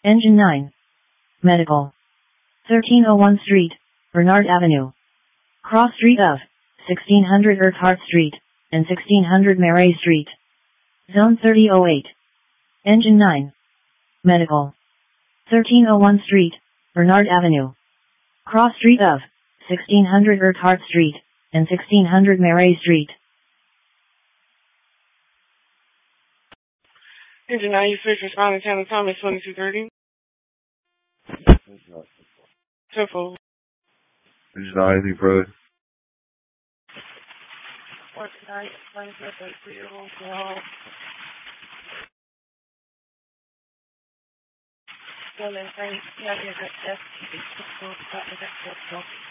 Engine 9. Medical. 1301 Street, Bernard Avenue. Cross Street of 1600 Urquhart Street, and 1600 Marais Street. Zone 3008. Engine 9. Medical. 1301 Street, Bernard Avenue. Cross Street of 1600 Urquhart Street, and 1600 Marais Street. Engine 9, you first responding, Chandler Thomas, 2230. Careful. Engine 9, anything further? Well, then, thanks. Yeah,